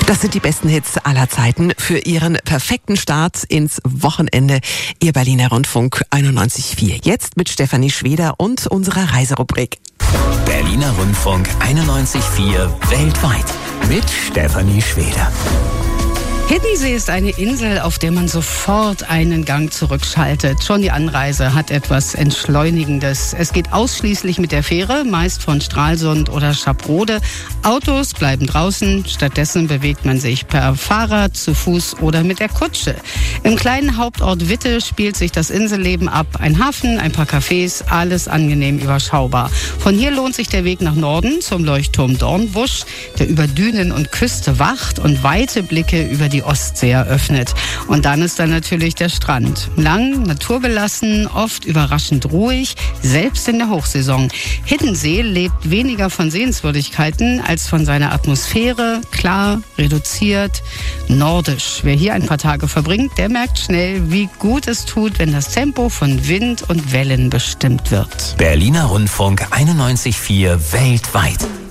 Das sind die besten Hits aller Zeiten für Ihren perfekten Start ins Wochenende. Ihr Berliner Rundfunk 91.4. Jetzt mit Stefanie Schweder und unserer Reiserubrik. Berliner Rundfunk 91.4 weltweit mit Stefanie Schweder. Hiddensee ist eine Insel, auf der man sofort einen Gang zurückschaltet. Schon die Anreise hat etwas Entschleunigendes. Es geht ausschließlich mit der Fähre, meist von Stralsund oder Schaprode. Autos bleiben draußen, stattdessen bewegt man sich per Fahrrad, zu Fuß oder mit der Kutsche. Im kleinen Hauptort Witte spielt sich das Inselleben ab. Ein Hafen, ein paar Cafés, alles angenehm überschaubar. Von hier lohnt sich der Weg nach Norden zum Leuchtturm Dornbusch, der über Dünen und Küste wacht und weite Blicke über die Ostsee eröffnet. Und dann ist da natürlich der Strand. Lang, naturbelassen, oft überraschend ruhig, selbst in der Hochsaison. Hiddensee lebt weniger von Sehenswürdigkeiten als von seiner Atmosphäre, klar, reduziert, nordisch. Wer hier ein paar Tage verbringt, der merkt schnell, wie gut es tut, wenn das Tempo von Wind und Wellen bestimmt wird. Berliner Rundfunk 91.4 weltweit.